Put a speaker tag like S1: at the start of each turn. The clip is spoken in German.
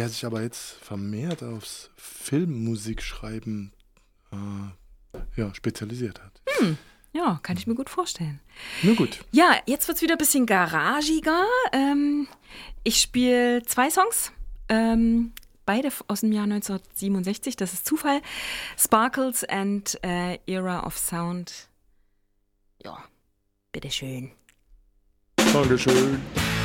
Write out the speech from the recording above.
S1: der sich aber jetzt vermehrt aufs Filmmusikschreiben spezialisiert hat.
S2: Ja, kann ich mir gut vorstellen.
S1: Nur gut.
S2: Ja, jetzt wird es wieder ein bisschen garagiger. Ich spiele 2 Songs, beide aus dem Jahr 1967. Das ist Zufall. Sparkles and Era of Sound. Ja, bitteschön.
S1: Dankeschön.